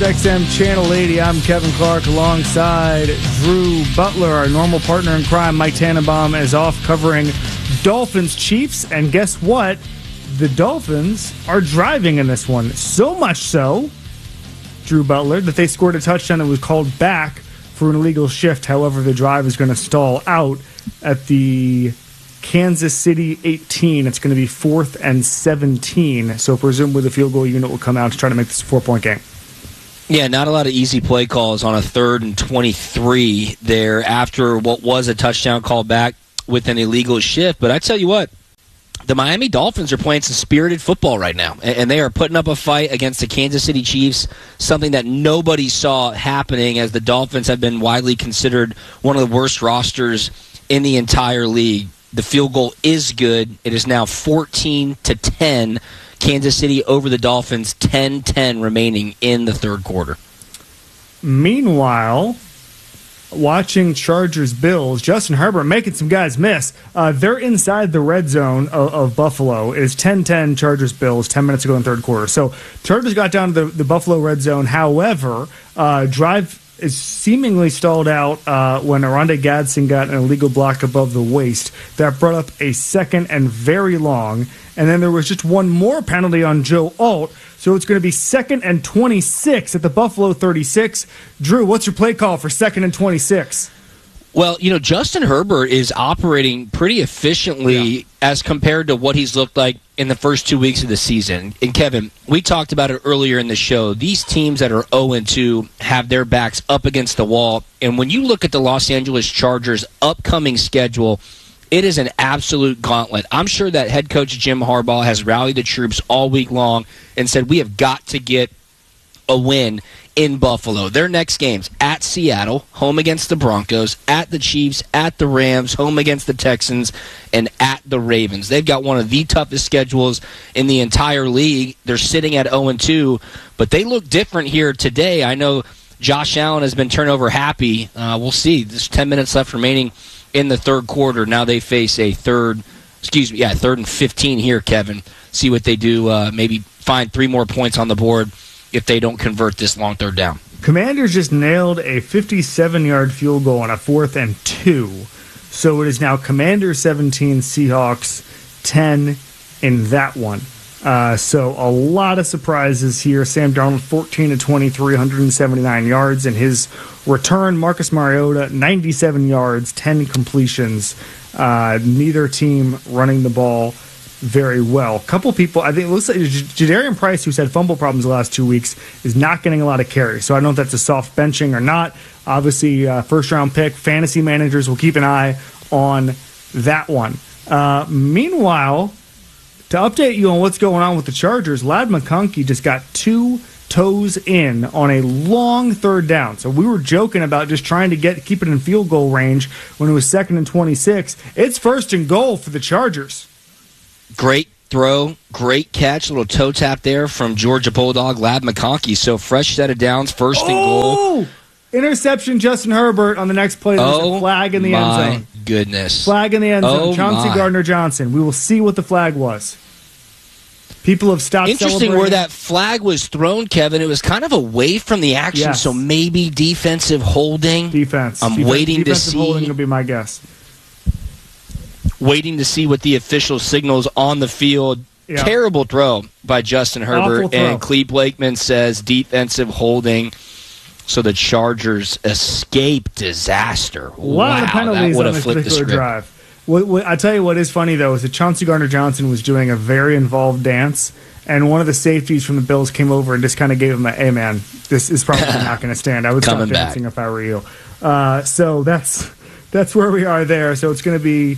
SiriusXM Channel 80. I'm Kevin Clark alongside Drew Butler. Our normal partner in crime, Mike Tannenbaum, is off covering Dolphins Chiefs. And guess what? The Dolphins are driving in this one. So much so, Drew Butler, that they scored a touchdown that was called back for an illegal shift. However, the drive is going to stall out at the Kansas City 18. It's going to be 4th and 17. So presumably the field goal unit will come out to try to make this a 4-point game. Yeah, not a lot of easy play calls on a 3rd and 23 there after what was a touchdown call back with an illegal shift. But I tell you what, the Miami Dolphins are playing some spirited football right now, and they are putting up a fight against the Kansas City Chiefs, something that nobody saw happening, as the Dolphins have been widely considered one of the worst rosters in the entire league. The field goal is good. It is now 14-10. Kansas City over the Dolphins, 10-10 remaining in the third quarter. Meanwhile, watching Chargers-Bills, Justin Herbert making some guys miss. They're inside the red zone of Buffalo. It is 10-10 Chargers-Bills, 10 minutes ago in the third quarter. So Chargers got down to the Buffalo red zone. However, drive is seemingly stalled out when Oronde Gadsden got an illegal block above the waist. That brought up a second and very long. And then there was just one more penalty on Joe Alt. So it's going to be 2nd and 26 at the Buffalo 36. Drew, what's your play call for 2nd and 26? Well, Justin Herbert is operating pretty efficiently as compared to what he's looked like in the first 2 weeks of the season. And Kevin, we talked about it earlier in the show. These teams that are 0-2 have their backs up against the wall. And when you look at the Los Angeles Chargers' upcoming schedule, it is an absolute gauntlet. I'm sure that head coach Jim Harbaugh has rallied the troops all week long and said, we have got to get a win in Buffalo. Their next games at Seattle, home against the Broncos, at the Chiefs, at the Rams, home against the Texans, and at the Ravens. They've got one of the toughest schedules in the entire league. They're sitting at 0-2, but they look different here today. I know Josh Allen has been turnover happy. We'll see. There's 10 minutes left remaining in the third quarter. Now they face a 3rd and 15 here, Kevin. See what they do. Maybe find 3 more points on the board if they don't convert this long third down. Commanders just nailed a 57-yard field goal on a 4th and 2. So it is now Commanders 17, Seahawks 10 in that one. So a lot of surprises here. Sam Darnold 14-23, 179 yards in his return. Marcus Mariota 97 yards, 10 completions. Neither team running the ball very well. Couple people, I think it looks like Jadarian Price, who's had fumble problems the last 2 weeks, is not getting a lot of carries. So I don't know if that's a soft benching or not. Obviously, first-round pick. Fantasy managers will keep an eye on that one. Meanwhile, to update you on what's going on with the Chargers, Ladd McConkey just got 2 toes in on a long third down. So we were joking about just trying to keep it in field goal range when it was 2nd and 26. It's 1st and goal for the Chargers. Great throw, great catch, little toe tap there from Georgia Bulldog Ladd McConkey. So fresh set of downs, 1st and goal. Interception, Justin Herbert on the next play. There's a flag in the end zone. My goodness. Flag in the end zone. Chauncey Gardner-Johnson. We will see what the flag was. People have stopped Interesting where that flag was thrown, Kevin. It was kind of away from the action, so maybe defensive holding. I'm waiting to see. Defensive holding will be my guess. Waiting to see what the official signals on the field. Yeah. Terrible throw by Justin Herbert. And Cleve Blakeman says defensive holding. So the Chargers escape disaster. A lot of penalties on this particular drive. I tell you what is funny, though, is that Chauncey Gardner-Johnson was doing a very involved dance, and one of the safeties from the Bills came over and just kind of gave him a, hey, man, this is probably not going to stand. I would stop dancing if I were you. So that's where we are there. So it's going to be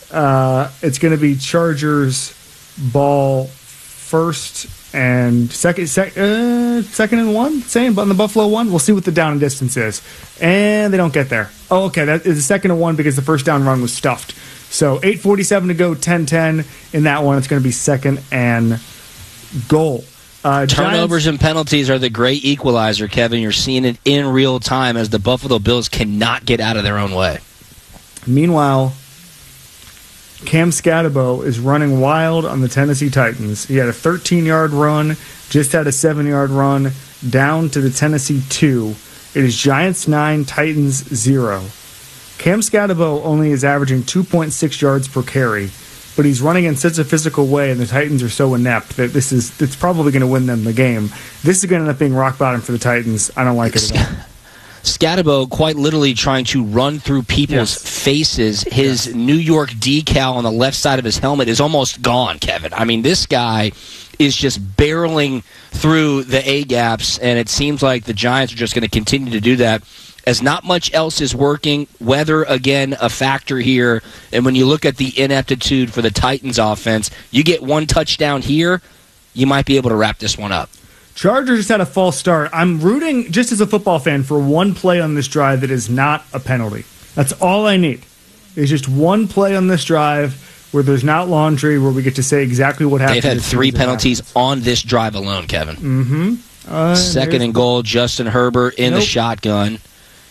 Chargers ball first and second and 1, same, but on the Buffalo one, we'll see what the down and distance is. And they don't get there. Oh, okay, that is a 2nd and 1 because the first down run was stuffed. So 8:47 to go, 10-10 in that one. It's going to be 2nd and goal. Turnovers and penalties are the great equalizer, Kevin. You're seeing it in real time as the Buffalo Bills cannot get out of their own way. Meanwhile, Cam Scatterbo is running wild on the Tennessee Titans. He had a 13-yard run, just had a 7-yard run down to the Tennessee 2. It is Giants 9, Titans 0. Cam Scatterbo only is averaging 2.6 yards per carry, but he's running in such a physical way, and the Titans are so inept that it's probably going to win them the game. This is going to end up being rock bottom for the Titans. I don't like it at all. Scatterbo quite literally trying to run through people's faces. His New York decal on the left side of his helmet is almost gone, Kevin. I mean, this guy is just barreling through the A-gaps, and it seems like the Giants are just going to continue to do that as not much else is working. Weather, again, a factor here. And when you look at the ineptitude for the Titans offense, you get one touchdown here, you might be able to wrap this one up. Chargers just had a false start. I'm rooting, just as a football fan, for one play on this drive that is not a penalty. That's all I need. It's just one play on this drive where there's not laundry, where we get to say exactly what happened. They've had 3 penalties on this drive alone, Kevin. Mm-hmm. Second and goal, Justin Herbert in the shotgun.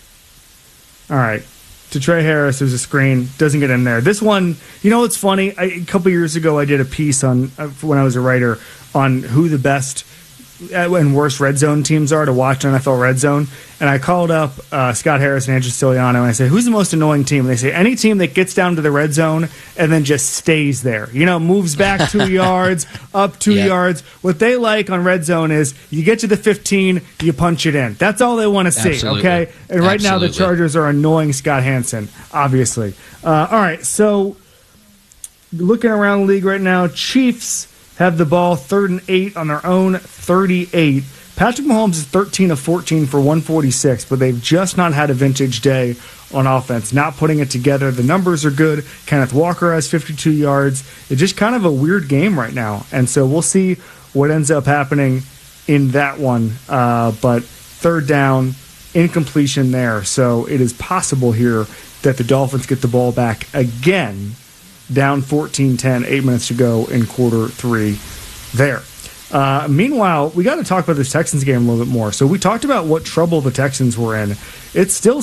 All right. To Trey Harris, there's a screen. Doesn't get in there. This one, you know what's funny? A couple years ago, I did a piece on when I was a writer on who the best and worst red zone teams are to watch NFL Red Zone. And I called up Scott Harris and Andrew Siciliano, and I said, who's the most annoying team? And they say, any team that gets down to the red zone and then just stays there. You know, moves back 2 yards, up 2 yards. What they like on red zone is you get to the 15, you punch it in. That's all they want to see, okay? And right now the Chargers are annoying Scott Hansen, obviously. All right, so looking around the league right now, Chiefs have the ball 3rd and 8 on their own 38. Patrick Mahomes is 13 of 14 for 146, but they've just not had a vintage day on offense, not putting it together. The numbers are good. Kenneth Walker has 52 yards. It's just kind of a weird game right now, and so we'll see what ends up happening in that one. But 3rd down, incompletion there, so it is possible here that the Dolphins get the ball back again, down 14-10, 8 minutes to go in quarter 3 there. Meanwhile, we got to talk about this Texans game a little bit more. So we talked about what trouble the Texans were in. It's still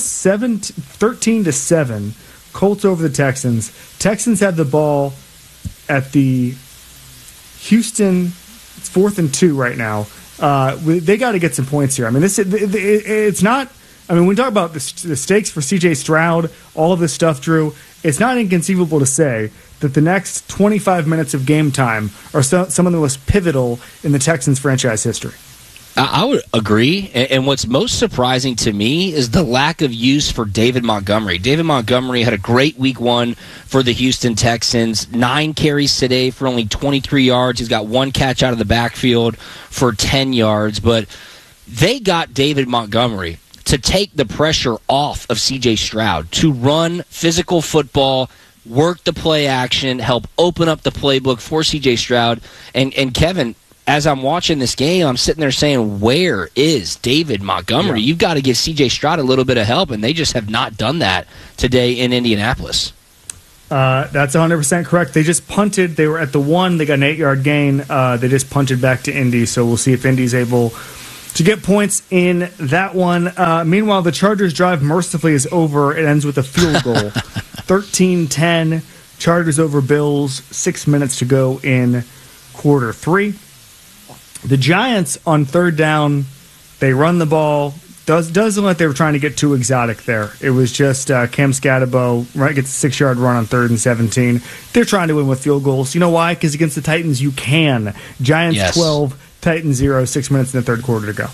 13-7, Colts over the Texans. Texans have the ball at the Houston. It's 4th and 2 right now. They got to get some points here. I mean, it's not. I mean, when we talk about the stakes for C.J. Stroud, all of this stuff, Drew, it's not inconceivable to say that the next 25 minutes of game time are some of the most pivotal in the Texans franchise history. I would agree. And what's most surprising to me is the lack of use for David Montgomery. David Montgomery had a great week 1 for the Houston Texans. 9 carries today for only 23 yards. He's got 1 catch out of the backfield for 10 yards. But they got David Montgomery to take the pressure off of C.J. Stroud, to run physical football, work the play action, help open up the playbook for C.J. Stroud. And Kevin, as I'm watching this game, I'm sitting there saying, where is David Montgomery? You've got to give C.J. Stroud a little bit of help, and they just have not done that today in Indianapolis. That's 100% correct. They just punted. They were at the 1. They got an 8-yard gain. They just punted back to Indy, so we'll see if Indy's able to get points in that one. Meanwhile, the Chargers drive mercifully is over. It ends with a field goal. 13-10, Chargers over Bills, 6 minutes to go in quarter 3. The Giants on 3rd down, they run the ball. Doesn't look like they were trying to get too exotic there. It was just Cam Scatterbo gets a 6-yard run on 3rd and 17. They're trying to win with field goals. You know why? Because against the Titans, you can. Giants 12, Titans 0, 6 minutes in the 3rd quarter to go.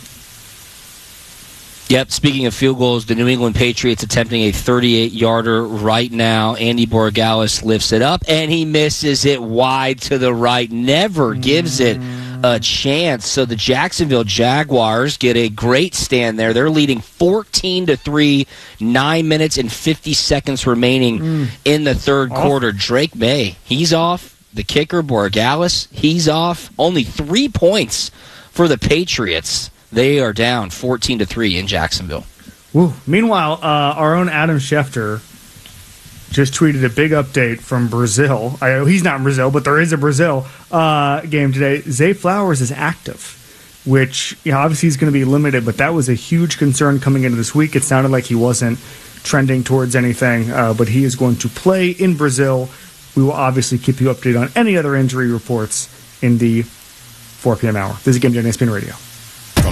Yep, speaking of field goals, the New England Patriots attempting a 38-yarder right now. Andy Borregales lifts it up, and he misses it wide to the right. Never gives it a chance. So the Jacksonville Jaguars get a great stand there. They're leading 14-3, 9 minutes and 50 seconds remaining in the 3rd quarter. Drake May, he's off. The kicker, Borregales, he's off. Only 3 points for the Patriots. They are down 14-3 in Jacksonville. Woo. Meanwhile, our own Adam Schefter just tweeted a big update from Brazil. He's not in Brazil, but there is a Brazil game today. Zay Flowers is active, which obviously he's going to be limited, but that was a huge concern coming into this week. It sounded like he wasn't trending towards anything, but he is going to play in Brazil. We will obviously keep you updated on any other injury reports in the 4 p.m. hour. This is Game Day on ESPN Radio. From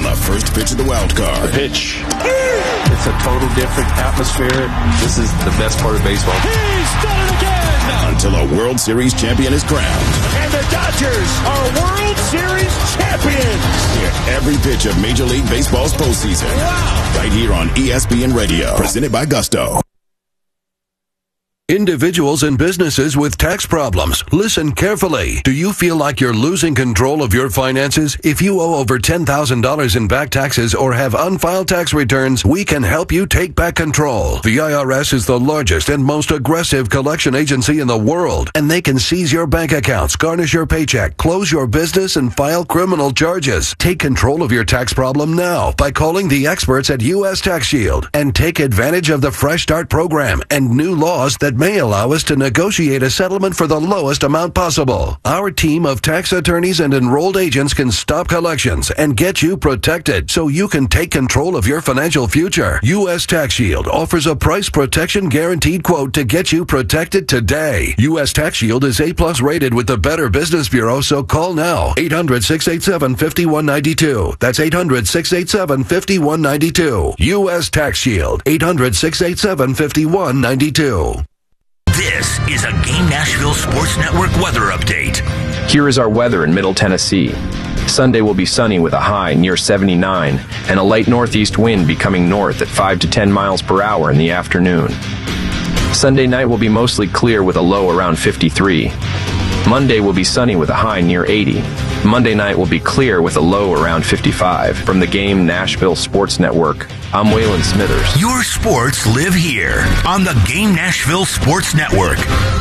the first pitch of the wild card. Pitch. It's a total different atmosphere. This is the best part of baseball. He's done it again! Until a World Series champion is crowned. And the Dodgers are World Series champions! Hear every pitch of Major League Baseball's postseason. Wow! Right here on ESPN Radio. Presented by Gusto. Individuals and businesses with tax problems, listen carefully. Do you feel like you're losing control of your finances? If you owe over $10,000 in back taxes or have unfiled tax returns, we can help you take back control. The IRS is the largest and most aggressive collection agency in the world, and they can seize your bank accounts, garnish your paycheck, close your business, and file criminal charges. Take control of your tax problem now by calling the experts at U.S. Tax Shield and take advantage of the Fresh Start program and new laws that may allow us to negotiate a settlement for the lowest amount possible. Our team of tax attorneys and enrolled agents can stop collections and get you protected so you can take control of your financial future. U.S. Tax Shield offers a price protection guaranteed quote to get you protected today. U.S. Tax Shield is A+ rated with the Better Business Bureau, so call now. 800-687-5192. That's 800-687-5192. U.S. Tax Shield. 800-687-5192. This is a Game Nashville Sports Network weather update. Here is our weather in Middle Tennessee. Sunday will be sunny with a high near 79 and a light northeast wind becoming north at 5 to 10 miles per hour in the afternoon. Sunday night will be mostly clear with a low around 53. Monday will be sunny with a high near 80. Monday night will be clear with a low around 55. From the Game Nashville Sports Network, I'm Waylon Smithers. Your sports live here on the Game Nashville Sports Network.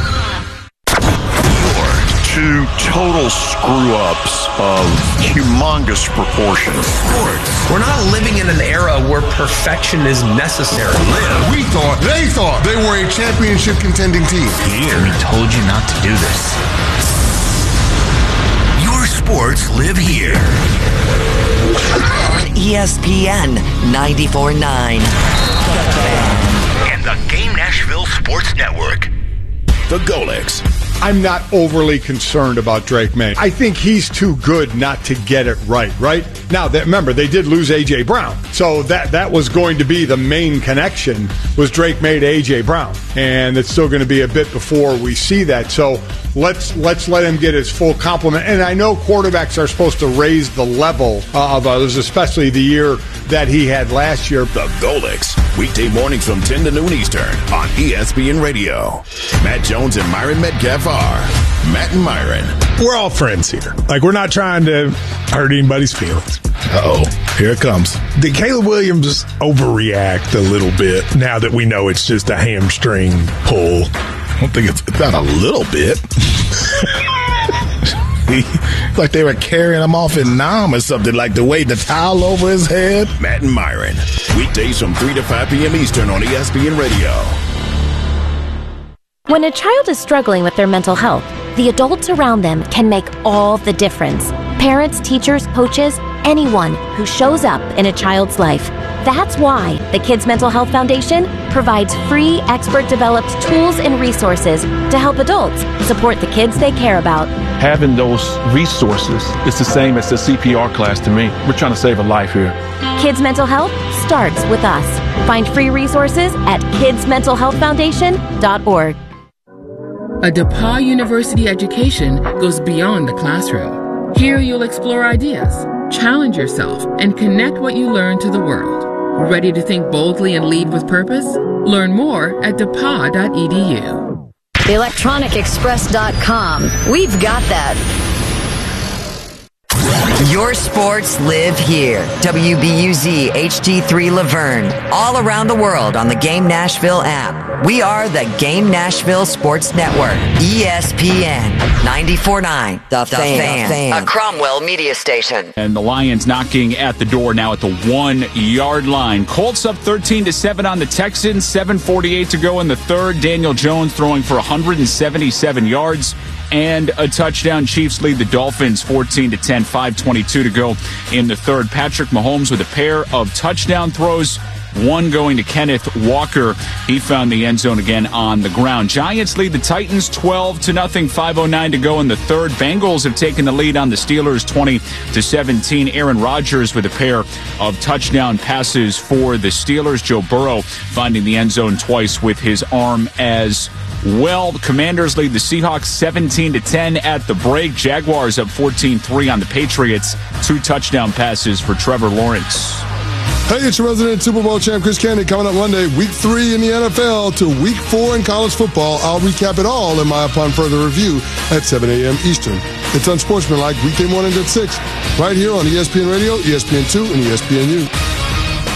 Two total screw-ups of humongous proportions. Sports. We're not living in an era where perfection is necessary. They thought they were a championship contending team. Here. We told you not to do this. Your sports live here. On ESPN 94.9. And the Game Nashville Sports Network. The Golics. I'm not overly concerned about Drake May. I think he's too good not to get it right? Now, remember, they did lose A.J. Brown. So that was going to be the main connection, was Drake May to A.J. Brown. And it's still going to be a bit before we see that. So let's let him get his full complement. And I know quarterbacks are supposed to raise the level of others, especially the year that he had last year. The Golics. Weekday mornings from 10 to noon Eastern on ESPN Radio. Matt Jones and Myron Metcalf are Matt and Myron. We're all friends here. We're not trying to hurt anybody's feelings. Uh-oh, here it comes. Did Caleb Williams overreact a little bit now that we know it's just a hamstring pull? I don't think it's not a little bit. Like they were carrying him off in Nam or something, like the weight the towel over his head. Matt and Myron. Weekdays from 3 to 5 p.m. Eastern on ESPN Radio. When a child is struggling with their mental health, the adults around them can make all the difference. Parents, teachers, coaches, anyone who shows up in a child's life. That's why the Kids Mental Health Foundation provides free, expert-developed tools and resources to help adults support the kids they care about. Having those resources is the same as the CPR class to me. We're trying to save a life here. Kids Mental Health starts with us. Find free resources at kidsmentalhealthfoundation.org. A DePauw University education goes beyond the classroom. Here you'll explore ideas, challenge yourself, and connect what you learn to the world. Ready to think boldly and lead with purpose? Learn more at DePauw.edu. ElectronicExpress.com. We've got that. Your sports live here. WBUZ HD3 Laverne. All around the world on the Game Nashville app. We are the Game Nashville Sports Network. ESPN 94.9. The Fan. A Cromwell media station. And the Lions knocking at the door now at the 1-yard line. Colts up 13-7 on the Texans. 7:48 to go in the third. Daniel Jones throwing for 177 yards and a touchdown. Chiefs lead the Dolphins 14-10. 5:22 to go in the third. Patrick Mahomes with a pair of touchdown throws. one going to Kenneth Walker. He found the end zone again on the ground. Giants lead the Titans 12-0, 5:09 to go in the third. Bengals have taken the lead on the Steelers 20-17. Aaron Rodgers with a pair of touchdown passes for the Steelers. Joe Burrow finding the end zone twice with his arm as well. The Commanders lead the Seahawks 17-10 at the break. Jaguars up 14-3 on the Patriots. 2 touchdown passes for Trevor Lawrence. Hey, it's your resident Super Bowl champ, Chris Candy, coming up Monday, Week 3 in the NFL to Week 4 in college football. I'll recap it all in my Upon Further Review at 7 a.m. Eastern. It's Unsportsmanlike, weekday mornings at 6, right here on ESPN Radio, ESPN2, and ESPNU.